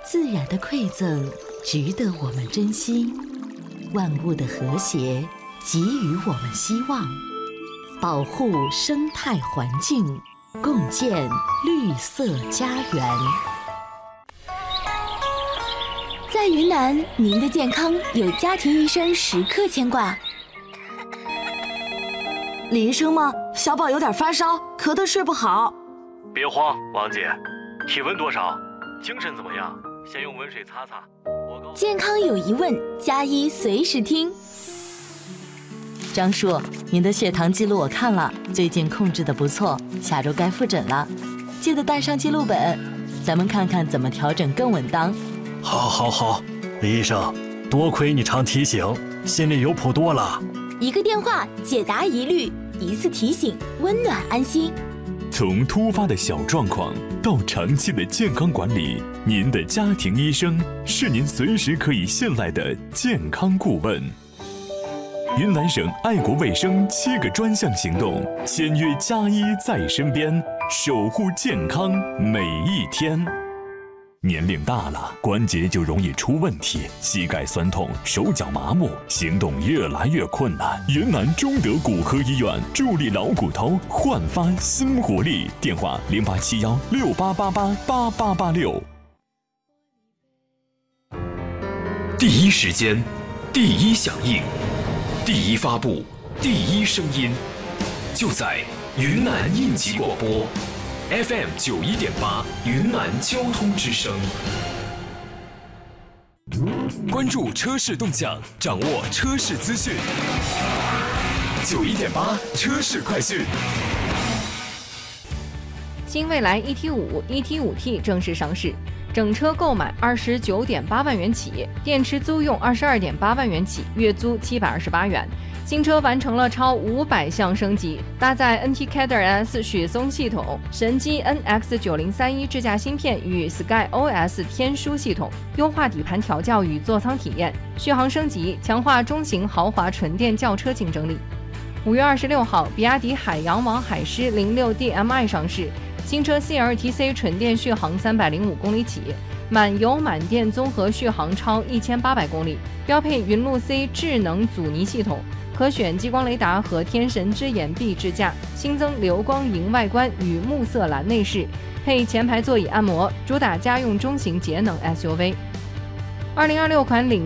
自然的馈赠值得我们珍惜，万物的和谐给予我们希望，保护生态环境，共建绿色家园。 在云南，您的健康有家庭医生时刻牵挂。 李医生吗？小宝有点发烧，咳得睡不好。 别慌，王姐，体温多少？精神怎么样？先用温水擦擦。 健康有疑问，加医随时听。 张叔，您的血糖记录我看了，最近控制得不错，下周该复诊了，记得带上记录本，咱们看看怎么调整更稳当。 好，李医生，多亏你常提醒，心里有谱多了。 一个电话解答疑虑，一次提醒温暖安心。 从突发的小状况到长期的健康管理，您的家庭医生是您随时可以信赖的健康顾问。云南省爱国卫生7个专项行动，签约家医在身边，守护健康每一天。年龄大了，关节就容易出问题，膝盖酸痛，手脚麻木，行动越来越困难。云南中德骨科医院助力老骨头焕发新活力，电话087168888886。 第一时间，第一响应，第一发布，第一声音，就在云南应急广播。FM 91.8云南交通之声，关注车市动向，掌握车市资讯。91.8车市快讯。 新蔚来 ET5、ET5T 正式上市，整车购买29.8万元起，电池租用22.8万元起，月租728元。新车完成了超500项升级，搭载 NT Cadder S 雪松系统、神机 NX9031 智驾芯片与 Sky OS 天枢系统，优化底盘调教与座舱体验，续航升级，强化中型豪华纯电轿车竞争力。5月26号，比亚迪海洋王海狮06 DMI 上市，新车 CLTC 纯电续航305公里起，满油满电综合续航超1800公里，标配云路 C 智能阻尼系统。可选激光雷达和天神之眼壁支架，新增流光银外观与木色蓝内饰，配前排座椅按摩，主打家用中型节能 SUV。2026款领